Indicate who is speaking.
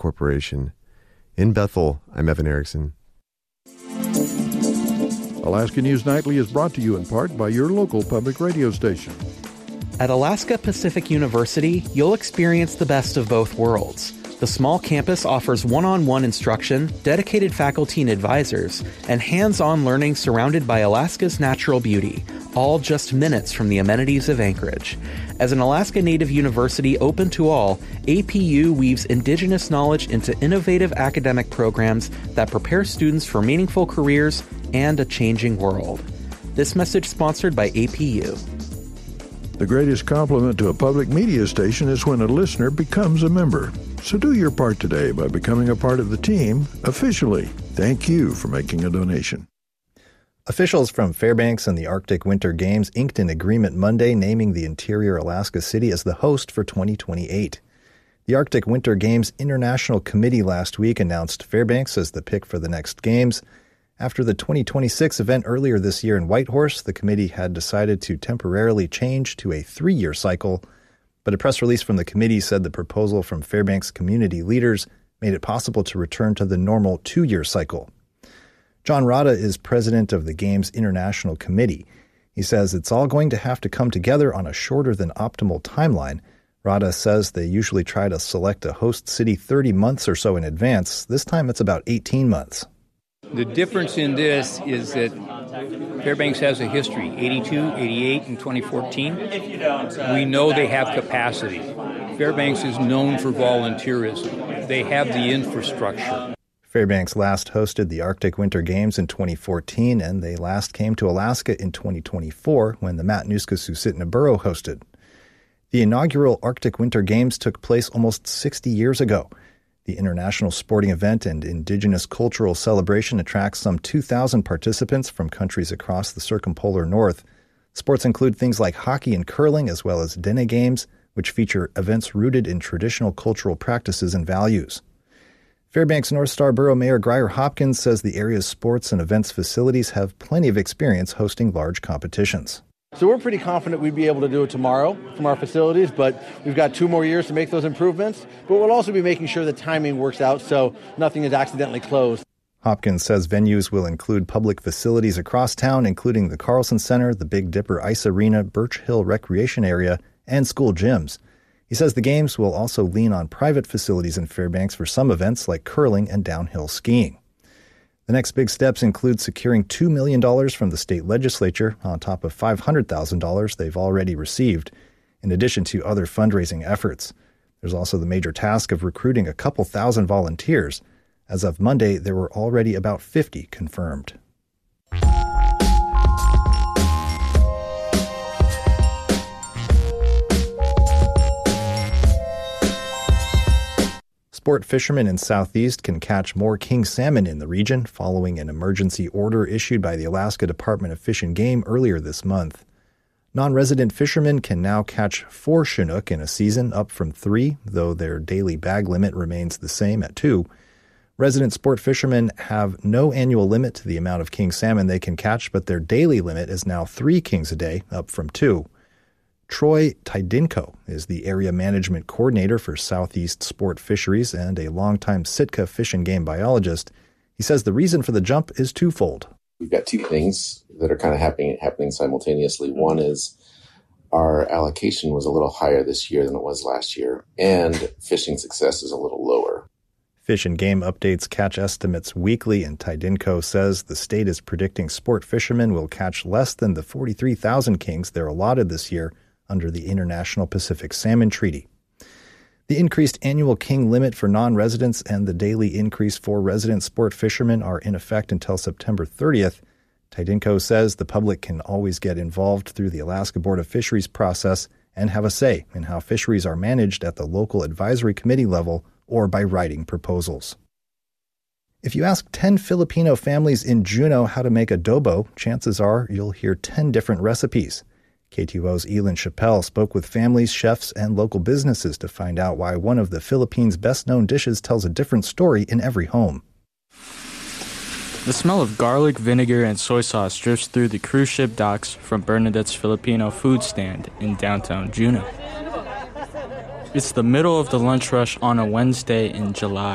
Speaker 1: Corporation. In Bethel, I'm Evan Erickson.
Speaker 2: Alaska News Nightly is brought to you in part by your local public radio station.
Speaker 3: At Alaska Pacific University, you'll experience the best of both worlds. The small campus offers one-on-one instruction, dedicated faculty and advisors, and hands-on learning surrounded by Alaska's natural beauty, all just minutes from the amenities of Anchorage. As an Alaska Native university open to all, APU weaves indigenous knowledge into innovative academic programs that prepare students for meaningful careers and a changing world. This message sponsored by APU.
Speaker 2: The greatest compliment to a public media station is when a listener becomes a member. So do your part today by becoming a part of the team officially. Thank you for making a donation.
Speaker 4: Officials from Fairbanks and the Arctic Winter Games inked an agreement Monday naming the Interior Alaska City as the host for 2028. The Arctic Winter Games International Committee last week announced Fairbanks as the pick for the next games. After the 2026 event earlier this year in Whitehorse, the committee had decided to temporarily change to a 3-year cycle, but a press release from the committee said the proposal from Fairbanks community leaders made it possible to return to the normal 2-year cycle. John Rada is president of the Games International Committee. He says it's all going to have to come together on a shorter than optimal timeline. Rada says they usually try to select a host city 30 months or so in advance. This time it's about 18 months.
Speaker 5: The difference in this is that Fairbanks has a history, 82, 88, and 2014. We know they have capacity. Fairbanks is known for volunteerism. They have the infrastructure.
Speaker 4: Fairbanks last hosted the Arctic Winter Games in 2014, and they last came to Alaska in 2024 when the Matanuska-Susitna Borough hosted. The inaugural Arctic Winter Games took place almost 60 years ago. The international sporting event and indigenous cultural celebration attracts some 2,000 participants from countries across the circumpolar north. Sports include things like hockey and curling, as well as Dene Games, which feature events rooted in traditional cultural practices and values. Fairbanks North Star Borough Mayor Grier Hopkins says the area's sports and events facilities have plenty of experience hosting large competitions.
Speaker 6: So we're pretty confident we'd be able to do it tomorrow from our facilities, but we've got 2 more years to make those improvements. But we'll also be making sure the timing works out so nothing is accidentally closed.
Speaker 4: Hopkins says venues will include public facilities across town, including the Carlson Center, the Big Dipper Ice Arena, Birch Hill Recreation Area, and school gyms. He says the games will also lean on private facilities in Fairbanks for some events like curling and downhill skiing. The next big steps include securing $2 million from the state legislature on top of $500,000 they've already received, in addition to other fundraising efforts. There's also the major task of recruiting a couple thousand volunteers. As of Monday, there were already about 50 confirmed. Sport fishermen in Southeast can catch more king salmon in the region following an emergency order issued by the Alaska Department of Fish and Game earlier this month. Non-resident fishermen can now catch 4 Chinook in a season, up from 3, though their daily bag limit remains the same at 2. Resident sport fishermen have no annual limit to the amount of king salmon they can catch, but their daily limit is now 3 kings a day, up from 2. Troy Tydinko is the area management coordinator for Southeast Sport Fisheries and a longtime Sitka fish and game biologist. He says the reason for the jump is twofold.
Speaker 7: We've got 2 things that are kind of happening simultaneously. One is our allocation was a little higher this year than it was last year, and fishing success is a little lower.
Speaker 4: Fish and Game updates catch estimates weekly, and Tydinko says the state is predicting sport fishermen will catch less than the 43,000 kings they're allotted this year under the International Pacific Salmon Treaty. The increased annual king limit for non-residents and the daily increase for resident sport fishermen are in effect until September 30th. Tydinko says the public can always get involved through the Alaska Board of Fisheries process and have a say in how fisheries are managed at the local advisory committee level or by writing proposals. If you ask 10 Filipino families in Juneau how to make adobo, chances are you'll hear 10 different recipes. KTO's Elin Chappelle spoke with families, chefs, and local businesses to find out why one of the Philippines' best-known dishes tells a different story in every home.
Speaker 8: The smell of garlic, vinegar, and soy sauce drifts through the cruise ship docks from Bernadette's Filipino food stand in downtown Juneau. It's the middle of the lunch rush on a Wednesday in July.